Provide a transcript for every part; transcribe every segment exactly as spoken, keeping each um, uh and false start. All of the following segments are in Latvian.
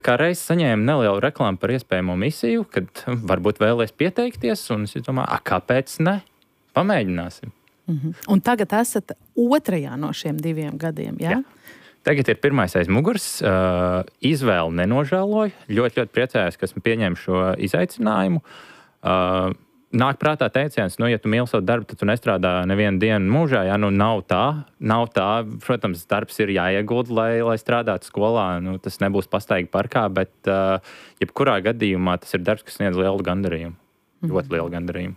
Kā reiz saņēmu nelielu reklāmu par iespējamo misiju, kad varbūt vēlēs pieteikties, un es domāju, kāpēc ne? Pamēģināsim. Mm-hmm. Un tagad esat otrajā no šiem diviem gadiem, jā? Jā. Tagad ir pirmais aiz muguras. Uh, izvēli nenožēloju. Ļoti, ļoti priecājos, ka esmu pieņēmis šo izaicinājumu. Uh, Nāk prātā teiciens, nu, ja tu mīli savu darbu, tad tu nestrādā nevienu dienu mūžā. Ja? Nu, nav tā, nav tā. Protams, darbs ir jāiegulda, lai, lai strādātu skolā. Nu, tas nebūs pastaigi parkā, bet uh, jebkurā gadījumā tas ir darbs, kas sniedz lielu gandarījumu. Mm. Ļoti lielu gandarījumu.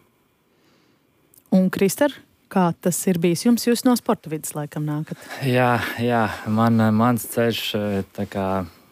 Un, Kristar, kā tas ir bijis jums? Jūs no sporta vidas laikam nākat. Jā, jā. Man, mans ceļš tā kā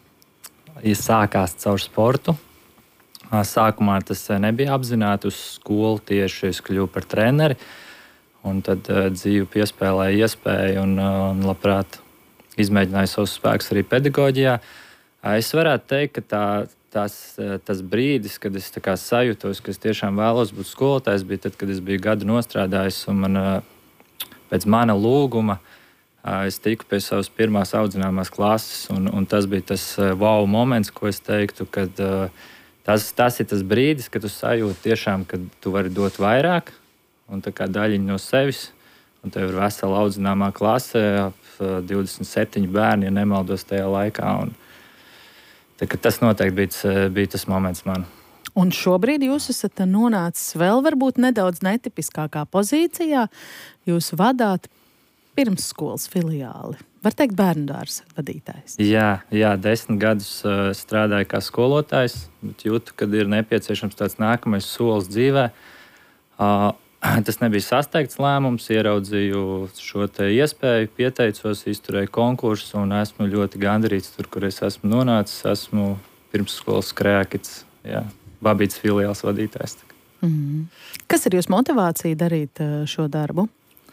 sākās caur sportu. Sākumā tas nebija apzināti uz skolu, tieši es kļuvu par treneri. Un tad uh, dzīve piespēlēja iespēju un, uh, un labprāt izmēģināju savus spēkus arī pedagoģijā. Uh, es varētu teikt, ka tā, tās, uh, tas brīdis, kad es tā kā sajūtos, ka es tiešām vēlos būt skolotājs, bija tad, kad es biju gadu nostrādājis. Un man, uh, pēc mana lūguma uh, es tiku pie savas pirmās audzināmās klases. Un, un tas bija tas uh, wow moments, ko es teiktu, kad uh, Tas, tas ir tas brīdis, kad tu sajūti tiešām, ka tu vari dot vairāk, un tā kā daļiņa no sevis. Un tev ir vesela audzināmā klase, ap divdesmit septiņi bērni, ja nemaldos tajā laikā. Un, tā, tas noteikti bija, bija tas moments man. Un šobrīd jūs esat nonācis vēl varbūt nedaudz netipiskākā pozīcijā. Jūs vadāt pirmsskolas filiāli. Var teikt, bērnu dārza vadītājs. Jā, jā, desmit gadus uh, strādāju kā skolotājs, bet jūtu, kad ir nepieciešams tāds nākamais solis dzīvē. Uh, tas nebija sasteigts lēmums, ieraudzīju šo te iespēju, pieteicos, izturēju konkursu un esmu ļoti gandarīts tur, kur es esmu nonācis. Esmu pirmsskolas Krēkits, jā, Babītas filiāls vadītājs. Mm. Kas ir jūsu motivācija darīt uh, šo darbu?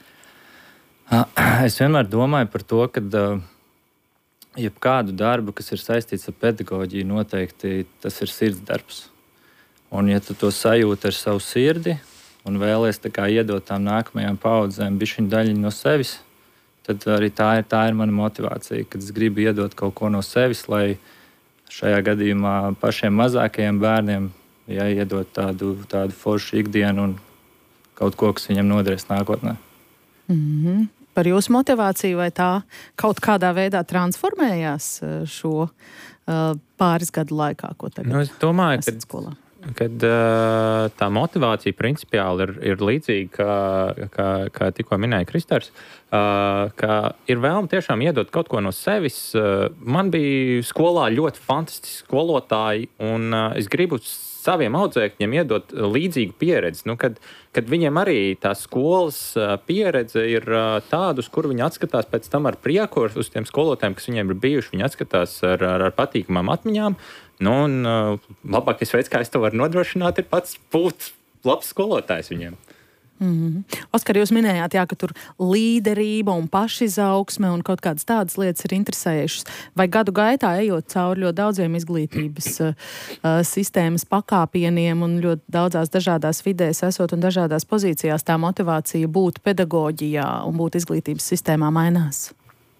Es vienmēr domāju par to, ka uh, jebkādu darbu, kas ir saistīts ar pedagoģiju, noteikti tas ir sirds darbs. Un, ja tu to sajūti ar savu sirdi un vēlies tā kā iedot tām nākamajām paudzēm bišķiņu daļiņu no sevis, tad arī tā ir, tā ir mana motivācija, kad es gribu iedot kaut ko no sevis, lai šajā gadījumā pašiem mazākajiem bērniem ja, iedot tādu, tādu foršu ikdienu un kaut ko, kas viņam noderēs nākotnē. Mm-hmm. Par jūsu motivāciju, vai tā kaut kādā veidā transformējās šo uh, pāris gadu laikā, ko tagad nu, es domāju, esat skolā? Kad uh, tā motivācija principiāli ir, ir līdzīga, kā, kā, kā tikko minēja Kristers, uh, ka ir vēlme tiešām iedot kaut ko no sevis. Uh, man bija skolā ļoti fantastiski skolotāji, un uh, es gribu saviem audzēkņiem iedot līdzīgu pieredzi. Nu, kad, kad viņiem arī tā skolas pieredze ir tāda, uz kuru viņi atskatās pēc tam ar prieku, uz tiem skolotājiem, kas viņiem ir bijuši, viņi atskatās ar, ar, ar patīkamām atmiņām. Nu, un labākais veids, kā es to varu nodrošināt, ir pats būt labs skolotājs viņiem. Mm-hmm. Oskar, jūs minējāt, jā, ka tur līderība un pašizaugsme un kaut kādas tādas lietas ir interesējušas. Vai gadu gaitā, ejot cauri ļoti daudziem izglītības uh, sistēmas pakāpieniem un ļoti daudzās dažādās vidēs esot un dažādās pozīcijās, tā motivācija būt pedagoģijā un būt izglītības sistēmā mainās?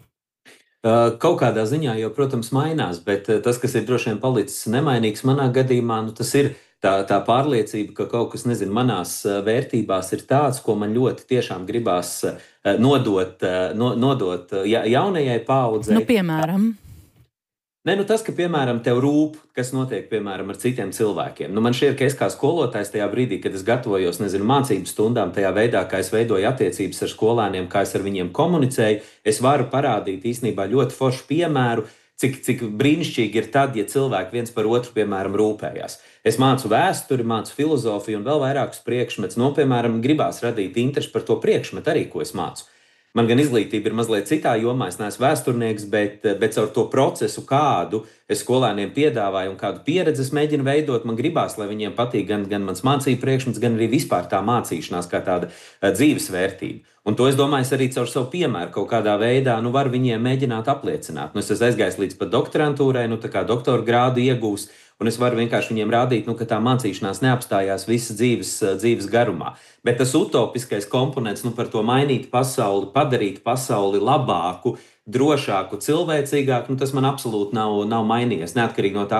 Uh, kaut kādā ziņā jau, protams, mainās, bet uh, tas, kas ir droši vien palicis nemainīgs manā gadījumā, nu, tas ir Tā, tā pārliecība, ka kaut kas, nezinu, manās vērtībās ir tāds, ko man ļoti tiešām gribās nodot, no, nodot ja, jaunajai paaudzei. Nu, piemēram? Nē, nu tas, ka, piemēram, tev rūp, kas notiek, piemēram, ar citiem cilvēkiem. Nu, man šķiet, ka es kā skolotājs tajā brīdī, kad es gatavojos, nezinu, mācību stundām, tajā veidā, kā es veidoju attiecības ar skolēniem, kā es ar viņiem komunicēju, es varu parādīt īstenībā ļoti foršu piemēru, Cik, cik brīnišķīgi ir tad, ja cilvēki viens par otru, piemēram, rūpējās. Es mācu vēsturi, mācu filozofiju un vēl vairākus priekšmetus. No, piemēram, gribās radīt interesi par to priekšmetu arī, ko es mācu. Man gan izglītība ir mazliet citā jomā, es neesmu vēsturnieks, bet, bet caur to procesu, kādu es skolēniem piedāvāju un kādu pieredzi es mēģinu veidot, man gribās, lai viņiem patīk gan, gan mans mācību priekšmets, gan arī vispār tā mācīšanās kā tāda uh, dzīvesvērtība. Un to es domāju, es arī caur savu piemēru kaut kādā veidā nu, varu viņiem mēģināt apliecināt. Nu, es esmu aizgājis līdz pat doktorantūrai, nu, tā kā doktora grādu iegūs, un es varu vienkārši viņiem rādīt, nu, ka tā mācīšanās neapstājās visas dzīves, dzīves garumā. Bet tas utopiskais komponents, nu, par to mainīt pasauli, padarīt pasauli labāku, drošāku, cilvēcīgāku, nu, tas man absolūti nav, nav mainījies. Neatkarīgi no tā,